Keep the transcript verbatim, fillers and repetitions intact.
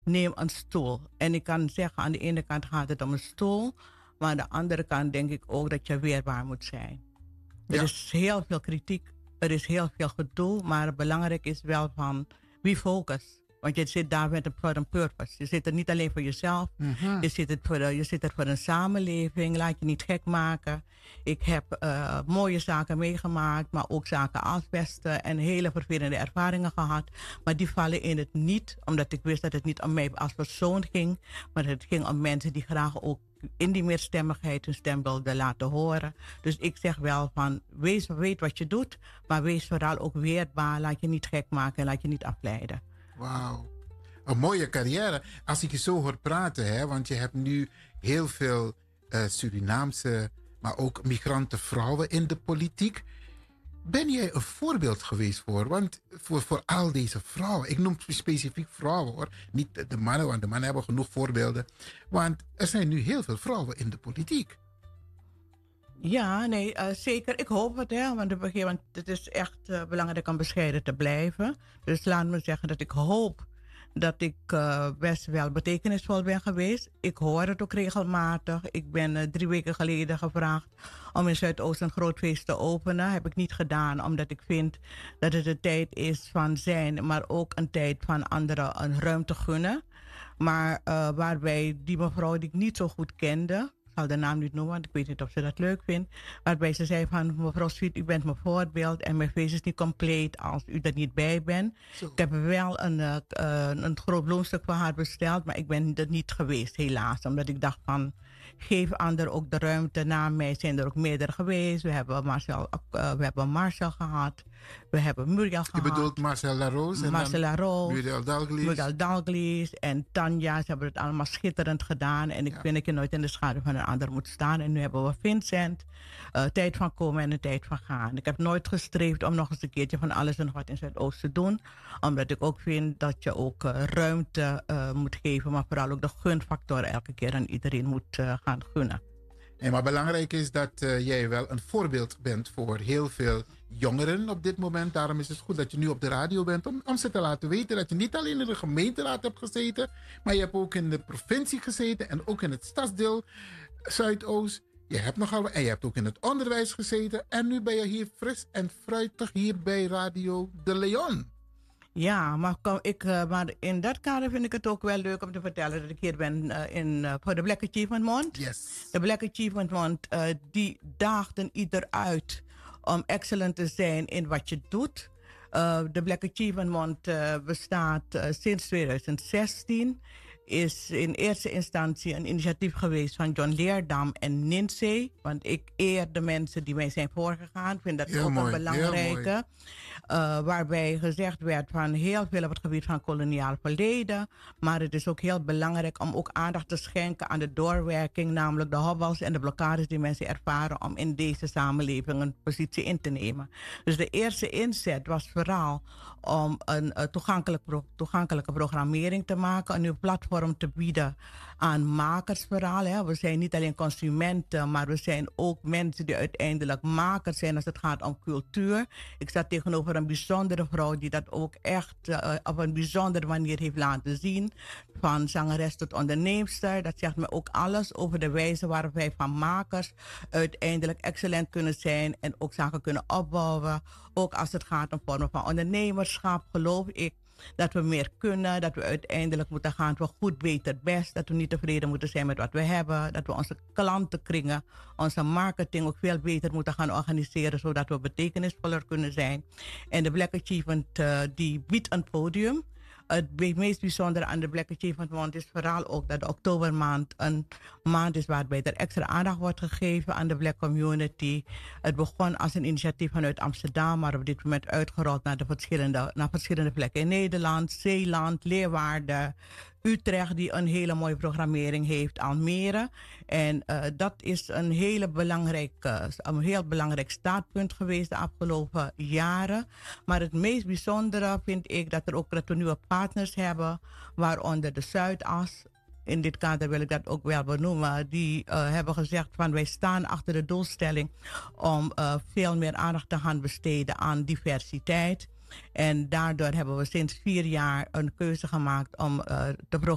neem een stoel. En ik kan zeggen, aan de ene kant gaat het om een stoel, maar aan de andere kant denk ik ook dat je weerbaar moet zijn. Er Ja. is heel veel kritiek, er is heel veel gedoe, maar belangrijk is wel van wie focus. Want je zit daar met een, voor een purpose. Je zit er niet alleen voor jezelf, Mhm. je, zit het voor, de- je zit er voor een samenleving. Laat je niet gek maken. Ik heb uh, mooie zaken meegemaakt, maar ook zaken asbesten en hele vervelende ervaringen gehad. Maar die vallen in het niet, omdat ik wist dat het niet om mij als persoon ging, maar het ging om mensen die graag ook in die meerstemmigheid hun stem wilden laten horen. Dus ik zeg wel van, wees, weet wat je doet, maar wees vooral ook weerbaar. Laat je niet gek maken en laat je niet afleiden. Wauw. Een mooie carrière. Als ik je zo hoor praten, hè, want je hebt nu heel veel uh, Surinaamse, maar ook migrantenvrouwen in de politiek. Ben jij een voorbeeld geweest voor, want voor, voor al deze vrouwen? Ik noem specifiek vrouwen hoor, niet de mannen, want de mannen hebben genoeg voorbeelden. Want er zijn nu heel veel vrouwen in de politiek. Ja, nee, uh, zeker. Ik hoop het, hè. Want, op een gegeven moment, het is echt uh, belangrijk om bescheiden te blijven. Dus laat me zeggen dat ik hoop dat ik uh, best wel betekenisvol ben geweest. Ik hoor het ook regelmatig. Ik ben uh, drie weken geleden gevraagd om in Zuidoost een groot feest te openen. Heb ik niet gedaan, omdat ik vind dat het een tijd is van zijn, maar ook een tijd van anderen een ruimte gunnen. Maar uh, waarbij die mevrouw die ik niet zo goed kende, ik zal de naam niet noemen, want ik weet niet of ze dat leuk vindt. Waarbij ze zei van, mevrouw Sweet, u bent mijn voorbeeld en mijn feest is niet compleet als u er niet bij bent. Zo. Ik heb wel een, uh, een groot bloemstuk voor haar besteld, maar ik ben er niet geweest, helaas. Omdat ik dacht van, geef anderen ook de ruimte. Na mij zijn er ook meerdere geweest. We hebben Marcel, uh, we hebben Marcel gehad. We hebben Muriel gehad. Je bedoelt Marcel Laroze? Marcel Laroze. Muriel Dalglish. Muriel Dalglish en Tanja. Ze hebben het allemaal schitterend gedaan. En ik ja. vind dat je nooit in de schaduw van een ander moet staan. En nu hebben we Vincent. Uh, tijd van komen en een tijd van gaan. Ik heb nooit gestreefd om nog eens een keertje van alles en nog wat in Zuidoost te doen. Omdat ik ook vind dat je ook uh, ruimte uh, moet geven. Maar vooral ook de gunfactor elke keer aan iedereen moet uh, gaan gunnen. Nee, maar belangrijk is dat uh, jij wel een voorbeeld bent voor heel veel jongeren op dit moment. Daarom is het goed dat je nu op de radio bent om, om ze te laten weten dat je niet alleen in de gemeenteraad hebt gezeten, maar je hebt ook in de provincie gezeten en ook in het stadsdeel Zuidoost. Je hebt nogal en je hebt ook in het onderwijs gezeten en nu ben je hier fris en fruitig hier bij Radio de Leon. Ja, maar, kom, ik, uh, maar in dat kader vind ik het ook wel leuk om te vertellen dat ik hier ben uh, in, uh, voor de Black Achievement Month. Yes. De Black Achievement Month, uh, die daagden ieder uit om excellent te zijn in wat je doet. Uh, de Black Achievement Month uh, bestaat uh, sinds twintig zestien. Is in eerste instantie een initiatief geweest van John Leerdam en Ninzee. Want ik eer de mensen die mij zijn voorgegaan. Ik vind dat heel ook mooi, een belangrijke. Uh, waarbij gezegd werd van heel veel op het gebied van koloniaal verleden. Maar het is ook heel belangrijk om ook aandacht te schenken aan de doorwerking. Namelijk de hobbels en de blokkades die mensen ervaren om in deze samenleving een positie in te nemen. Dus de eerste inzet was vooral om een uh, toegankelijk pro- toegankelijke programmering te maken. Een nieuw platform te bieden aan makers vooral. Hè. We zijn niet alleen consumenten, maar we zijn ook mensen die uiteindelijk makers zijn als het gaat om cultuur. Ik sta tegenover een bijzondere vrouw die dat ook echt uh, op een bijzondere manier heeft laten zien. Van zangeres tot onderneemster. Dat zegt me ook alles over de wijze waarop wij van makers uiteindelijk excellent kunnen zijn en ook zaken kunnen opbouwen. Ook als het gaat om vormen van ondernemerschap, geloof ik dat we meer kunnen, dat we uiteindelijk moeten gaan voor goed, beter, best. Dat we niet tevreden moeten zijn met wat we hebben. Dat we onze klantenkringen, onze marketing ook veel beter moeten gaan organiseren, zodat we betekenisvoller kunnen zijn. En de Black Achievement uh, die biedt een podium. Het meest bijzondere aan de Black Achievement Month is vooral ook dat de oktobermaand een maand is waarbij er extra aandacht wordt gegeven aan de Black community. Het begon als een initiatief vanuit Amsterdam, maar op dit moment uitgerold naar, de verschillende, naar verschillende plekken in Nederland, Zeeland, Leeuwarden, Utrecht, die een hele mooie programmering heeft, Almere. En uh, dat is een, hele belangrijk, uh, een heel belangrijk startpunt geweest de afgelopen jaren. Maar het meest bijzondere vind ik dat, er ook, dat we nieuwe partners hebben, waaronder de Zuidas. In dit kader wil ik dat ook wel benoemen. Die uh, hebben gezegd van wij staan achter de doelstelling om uh, veel meer aandacht te gaan besteden aan diversiteit. En daardoor hebben we sinds vier jaar een keuze gemaakt om uh, te programmeren